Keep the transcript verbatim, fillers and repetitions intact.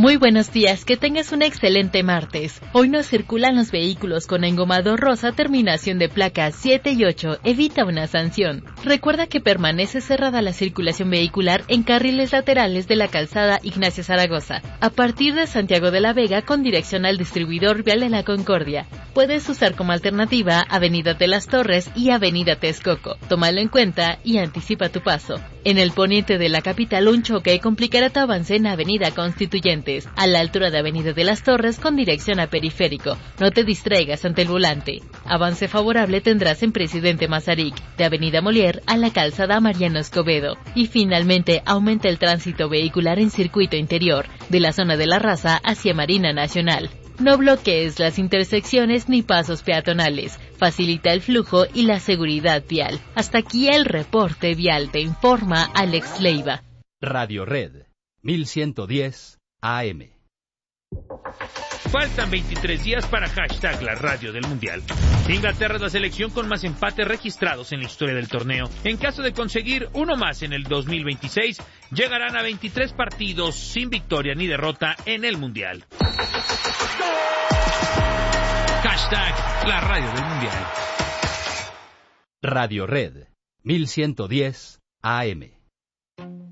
Muy buenos días, que tengas un excelente martes. Hoy no circulan los vehículos con engomado rosa terminación de placas siete y ocho, evita una sanción. Recuerda que permanece cerrada la circulación vehicular en carriles laterales de la calzada Ignacio Zaragoza, a partir de Santiago de la Vega con dirección al distribuidor vial de la Concordia. Puedes usar como alternativa Avenida de las Torres y Avenida Texcoco. Tómalo en cuenta y anticipa tu paso. En el poniente de la capital, un choque complicará tu avance en Avenida Constituyentes, a la altura de Avenida de las Torres con dirección a Periférico. No te distraigas ante el volante. Avance favorable tendrás en Presidente Mazarik, de Avenida Molière a la calzada Mariano Escobedo. Y finalmente, aumenta el tránsito vehicular en circuito interior, de la zona de La Raza hacia Marina Nacional. No bloquees las intersecciones ni pasos peatonales. Facilita el flujo y la seguridad vial. Hasta aquí el reporte vial, te informa Alex Leiva. Radio Red, mil ciento diez A M. Faltan veintitrés días para hashtag la radio del Mundial. Inglaterra es la selección con más empates registrados en la historia del torneo. En caso de conseguir uno más en el dos mil veintiséis, llegarán a veintitrés partidos sin victoria ni derrota en el Mundial. Hashtag la radio del Mundial. Radio Red, mil ciento diez A M.